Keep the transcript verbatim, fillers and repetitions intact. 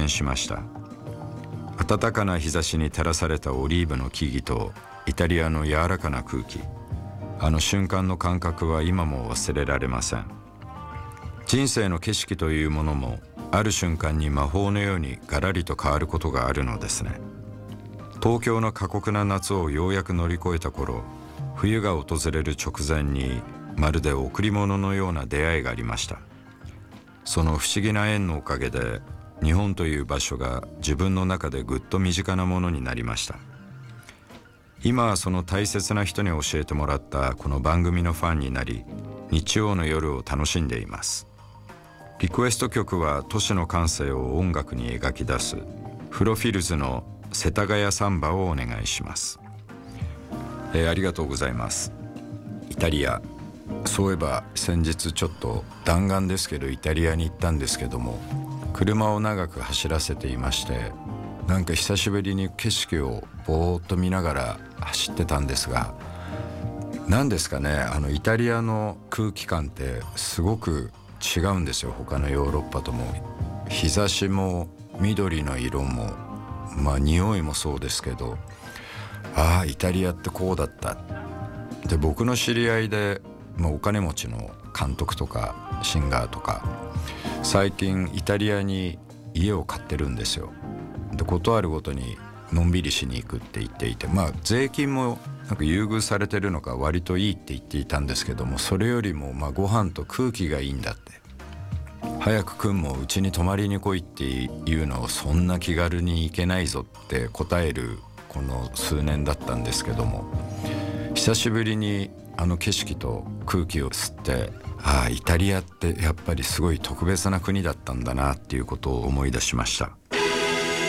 しました。暖かな日差しに照らされたオリーブの木々とイタリアの柔らかな空気、あの瞬間の感覚は今も忘れられません。人生の景色というものもある瞬間に魔法のようにガラリと変わることがあるのですね。東京の過酷な夏をようやく乗り越えた頃、冬が訪れる直前にまるで贈り物のような出会いがありました。その不思議な縁のおかげで日本という場所が自分の中でぐっと身近なものになりました。今はその大切な人に教えてもらったこの番組のファンになり、日曜の夜を楽しんでいます。リクエスト曲は都市の感性を音楽に描き出すフロフィルズの世田谷サンバをお願いします。えー、ありがとうございます。イタリア、そういえば先日ちょっと弾丸ですけどイタリアに行ったんですけども、車を長く走らせていまして、なんか久しぶりに景色をぼーっと見ながら走ってたんですが、何ですかね、あのイタリアの空気感ってすごく違うんですよ、他のヨーロッパとも。日差しも緑の色も、まあ匂いもそうですけど、ああイタリアってこうだった。で、僕の知り合いで、まあ、お金持ちの監督とかシンガーとか最近イタリアに家を買ってるんですよ。で、ことあるごとにのんびりしに行くって言っていて、まあ税金もなんか優遇されてるのか割といいって言っていたんですけども、それよりもまあご飯と空気がいいんだって、早く君もうちに泊まりに来いっていうのをそんな気軽に行けないぞって答えるこの数年だったんですけども、久しぶりにあの景色と空気を吸って、ああイタリアってやっぱりすごい特別な国だったんだなっていうことを思い出しました。